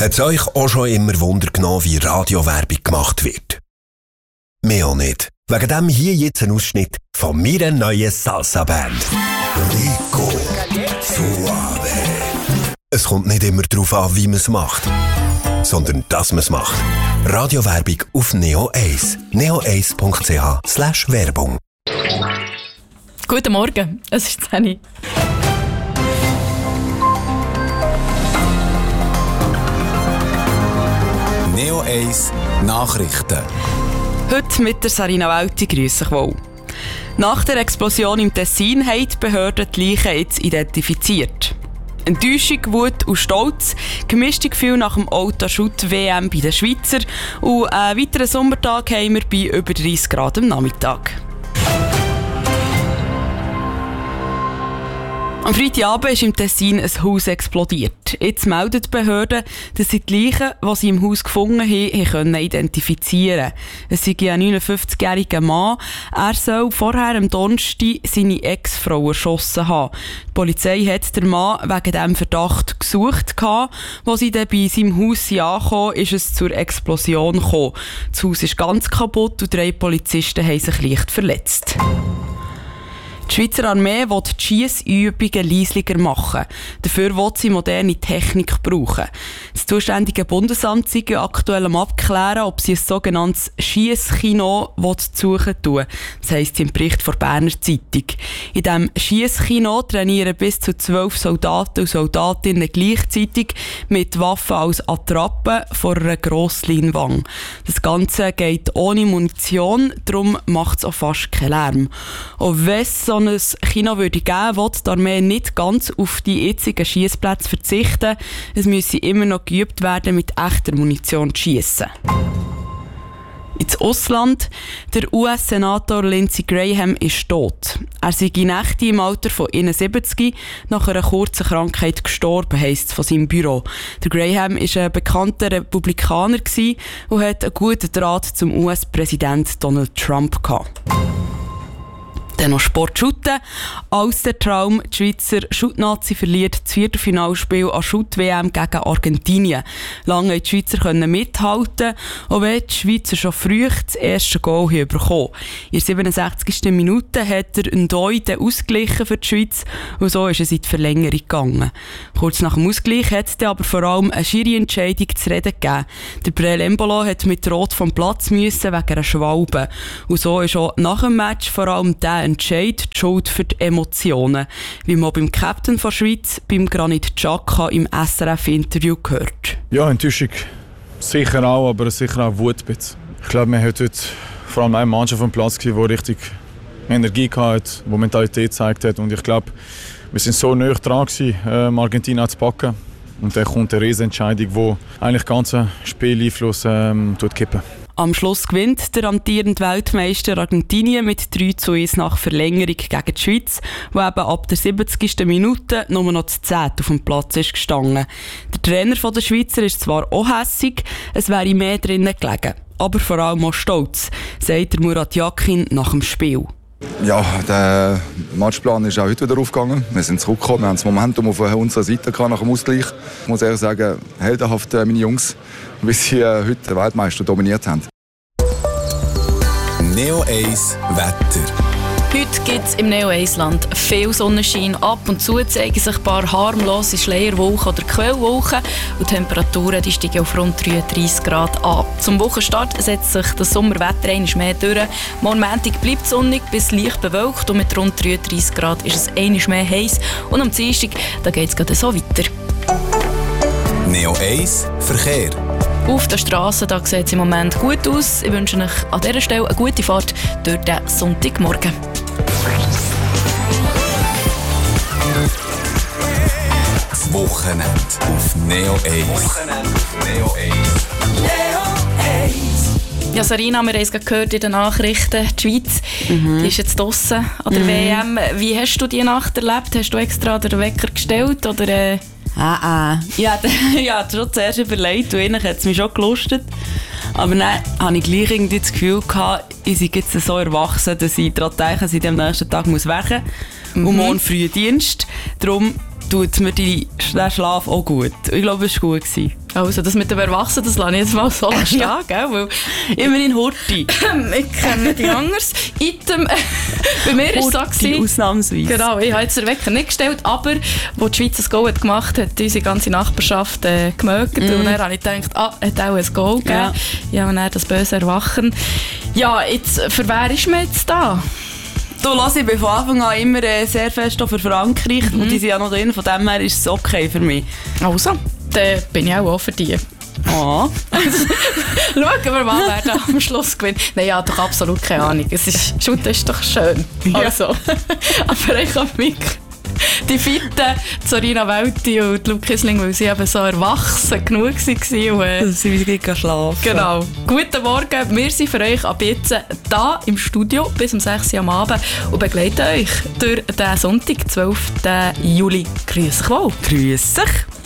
Hat es euch auch schon immer Wunder genommen, wie Radiowerbung gemacht wird? Mir auch nicht. Wegen dem hier jetzt ein Ausschnitt von meiner neuen Salsa-Band. Rico Suave. Es kommt nicht immer darauf an, wie man es macht, sondern dass man es macht. Radiowerbung auf Neo 1. neo1.ch/Werbung. Guten Morgen, es ist 10. Neo 1 Nachrichten. Heute mit der Sarina Welti, grüße ich wohl. Nach der Explosion im Tessin haben die Behörden die Leichen jetzt identifiziert. Enttäuschung, Wut und Stolz, gemischte Gefühle nach dem Autoshoot-WM bei den Schweizer und einen weiteren Sommertag haben wir bei über 30 Grad am Nachmittag. Am Freitagabend ist im Tessin ein Haus explodiert. Jetzt melden die Behörden, dass sie die Leichen, die sie im Haus gefunden haben, identifizieren können. Es sei ein 59-jähriger Mann. Er soll vorher am Donnerstag seine Ex-Frau erschossen haben. Die Polizei hat den Mann wegen diesem Verdacht gesucht. Als sie dann bei seinem Haus ankamen, ist es zur Explosion gekommen. Das Haus ist ganz kaputt und 3 Polizisten haben sich leicht verletzt. Die Schweizer Armee will die Schiessübungen leislicher machen. Dafür will sie moderne Technik brauchen. Das zuständige Bundesamt sei aktuell am Abklären, ob sie ein sogenanntes Schiesskino suchen tun. Das heisst im Bericht der Berner Zeitung. In diesem Schiesskino trainieren bis zu 12 Soldaten und Soldatinnen gleichzeitig mit Waffen als Attrappe vor einer Grossleinwand. Das Ganze geht ohne Munition, darum macht es auch fast keinen Lärm. Auch wenn es so ein Kino würde geben, will die Armee nicht ganz auf die jetzigen Schiessplätze verzichten. Es müsse immer noch geübt werden, mit echter Munition zu schiessen. Ins Ausland. Der US-Senator Lindsey Graham ist tot. Er sei in Nächte im Alter von 71 nach einer kurzen Krankheit gestorben, heisst es von seinem Büro. Der Graham war ein bekannter Republikaner und hat einen guten Draht zum US-Präsidenten Donald Trump gehabt. Dann noch Sport shooten. Als der Traum, die Schweizer Shoot-Nazi verliert das Viertelfinalspiel an Shoot-WM gegen Argentinien. Lange konnten die Schweizer mithalten, auch wenn die Schweizer schon früh das erste Goal bekommen. In der 67. Minute hat der Ndoi ausgeglichen für die Schweiz und so ist es in die Verlängerung gegangen. Kurz nach dem Ausgleich hat es aber vor allem eine Schiri-Entscheidung zu reden gegeben. Der Breel Embolo hat mit Rot vom Platz müssen wegen einer Schwalbe. Und so ist auch nach dem Match vor allem der Entscheid die Schuld für die Emotionen, wie man beim Captain der Schweiz, beim Granit Xhaka im SRF-Interview gehört. Ja, Enttäuschung sicher auch, aber sicher auch Wut. Ich glaube, wir haben heute vor allem eine Mannschaft auf dem Platz, die richtig Energie hatte, die Mentalität gezeigt hat. Und ich glaube, wir sind so nahe dran gewesen, Argentinien zu packen. Und dann kommt eine Riesenentscheidung, die eigentlich das ganze Spieleinfluss kippen. Am Schluss gewinnt der amtierende Weltmeister Argentinien mit 3:1 nach Verlängerung gegen die Schweiz, wo eben ab der 70. Minute nur noch zu 10 auf dem Platz ist gestanden. Der Trainer der Schweizer ist zwar auch hässig, es wäre mehr drinnen gelegen, aber vor allem auch stolz, sagt der Murat Yakin nach dem Spiel. Ja, der Matchplan ist auch heute wieder aufgegangen. Wir sind zurückgekommen, wir haben das Momentum auf unserer Seite nach dem Ausgleich. Ich muss ehrlich sagen, heldenhaft meine Jungs, wie sie heute den Weltmeister dominiert haben. Neo 1 Wetter. Heute gibt es im Neo-1-Land viel Sonnenschein. Ab und zu zeigen sich ein paar harmlose Schleierwolken oder Quellwolken und die Temperaturen die steigen auf rund 33 Grad an. Zum Wochenstart setzt sich das Sommerwetter einmal mehr durch. Morgen Montag bleibt sonnig bis leicht bewölkt und mit rund 33 Grad ist es einmal mehr heiß. Und am Dienstag geht es gerade so weiter. Neo 1 Verkehr. Auf der Straße sieht es im Moment gut aus. Ich wünsche euch an dieser Stelle eine gute Fahrt durch den Sonntagmorgen. Das Wochenende auf Neo 1. Ja, Sarina, wir haben es gehört in den Nachrichten. Die Schweiz die ist jetzt draussen an der WM. Wie hast du die Nacht erlebt? Hast du extra den Wecker gestellt? Oder, Ja, ich hatte schon zuerst überlegt und eigentlich hat es mich schon gelustet. Aber dann hatte ich gleich irgendwie das Gefühl gehabt, ich sei jetzt so erwachsen, dass ich daran denke, dass ich am nächsten Tag werken muss und morgen früh Dienst. Darum tut mir der Schlaf auch gut. Ich glaube, es war gut. Also, das mit dem Erwachsenen, das lasse ich jetzt mal so stehen, ja. Gell? Weil immerhin Horti. Ich kenne die anders. Item, bei mir war es so. Ausnahmsweise. Genau, ich habe jetzt den Wecker nicht gestellt, aber wo die Schweiz ein Goal hat gemacht hat, unsere ganze Nachbarschaft gemögt. Und dann habe ich gedacht, hat auch ein Goal gegeben. Ja, und dann das böse Erwachen. Ja, jetzt, für wer ist man jetzt da? Du, lass, ich bin von Anfang an immer sehr fest für Frankreich und die sind ja noch drin, von dem her ist es okay für mich. Also, dann bin ich auch für die. Oh. Schauen wir mal, wer da am Schluss gewinnt. Nein, ich habe doch absolut keine Ahnung. Shooten ist doch schön. Ja. Also. Aber ich habe mich die Fitten, Sorina Welti und Luke Kissling, weil sie eben so erwachsen genug waren. Dass sie wieder schlafen. Genau. Guten Morgen, wir sind für euch ab jetzt hier im Studio bis um 6 Uhr am Abend und begleiten euch durch den Sonntag, 12. Juli. Grüß dich wohl. Grüß dich.